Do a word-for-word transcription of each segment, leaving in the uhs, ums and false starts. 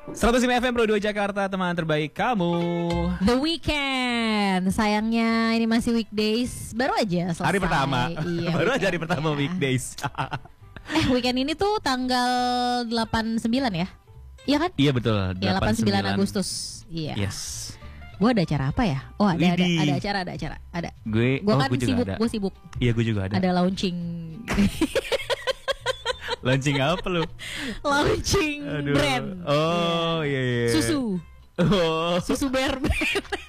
seratus lima F M Pro dua Jakarta, teman terbaik kamu. The Weekend. Sayangnya ini masih weekdays. Baru aja selesai. Hari pertama. Iya, Baru aja hari weekend, pertama ya. weekdays. Eh, weekend ini tuh tanggal delapan sembilan ya? Iya kan? Iya betul. Ya, delapan sembilan Agustus. Iya. Yes. Gue ada acara apa ya? Oh, ada ada Widih. ada acara, ada acara. Ada. Gue Gue oh, kan gue juga sibuk, ada. gue sibuk. Iya, gue juga ada. Ada launching. Launching apa lu? Launching Aduh. brand. Oh, iya iya. Susu. Oh. Susu Bear Brand.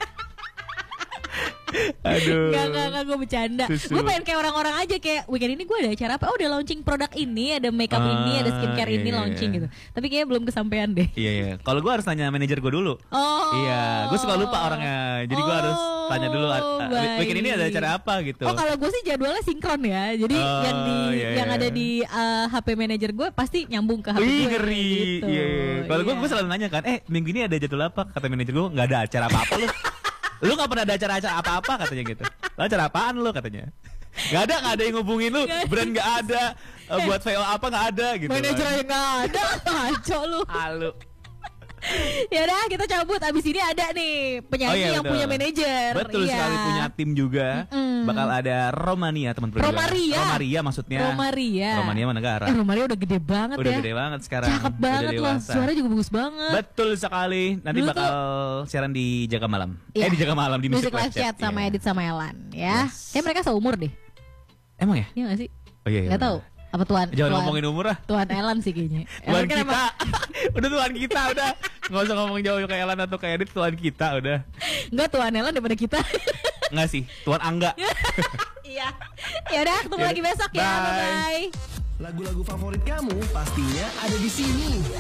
Aduh. Gak, gak, gak, gue bercanda. Susu. Gue pengen kayak orang-orang aja. Kayak weekend ini gue ada acara apa? Oh, udah launching produk ini. Ada makeup Ah, ini. Ada skincare iya, ini iya. launching gitu. Tapi kayaknya belum kesampaian deh. Iya iya. Kalau gue harus tanya manajer gue dulu. Oh. Iya, gue suka lupa orangnya. Jadi gue Oh, harus tanya dulu. uh, baik. Weekend ini ada acara apa gitu. Oh, kalau gue sih jadwalnya sinkron ya. Jadi Oh, yang di iya, yang iya. ada di uh, H P manajer gue pasti nyambung ke H P Wih, gue. ngeri. Gitu. Iya, iya. Kalau gue Iya. gue selalu nanya kan, eh minggu ini ada jadwal apa? Kata manajer gue nggak ada acara apa-apa lu. Lu nggak pernah ada acara-acara apa-apa katanya gitu. Lu acara apaan lu katanya? Gak ada, gak ada yang ngubungin lu. Brand gak ada. Uh, buat V O apa gak ada gitu. Manajer kan. aja nggak ada, ngaco lu. Halu. Ya udah, kita cabut. Abis ini ada nih penyanyi Oh, iya, yang betul. punya manajer. Betul Iya. sekali, punya tim juga. Mm-mm. Bakal ada Romania teman produser. Romaria. Romaria maksudnya. Romaria. Romania mana negara? Eh, Romaria udah gede banget Udah ya. gede banget sekarang. Cakep Udah banget loh. dewasa. Suaranya juga bagus banget. Betul sekali. Nanti Dulu bakal siaran di Jaga Malam. Iya. Eh di Jaga Malam di Music Music Live Chat sama Iya. Edit sama Elan ya. Yes. Kayak mereka seumur deh. Emang ya? Iya gak sih? Oh iya. iya Gak tahu. Apa tuan? Jangan tuan, ngomongin umur ah. Tuan Elan sih kayaknya. Tuan Elan kan kita. emang- Udah tuan kita udah. Nggak usah ngomong jauh kayak Elan atau kayak Edit, tuan kita udah. Enggak, Tuan Elan daripada kita. Nggak sih, tuan Angga. Iya. Ya udah, ketemu Yaudah. lagi besok ya. Bye. Bye bye. Lagu-lagu favorit kamu pastinya ada di sini.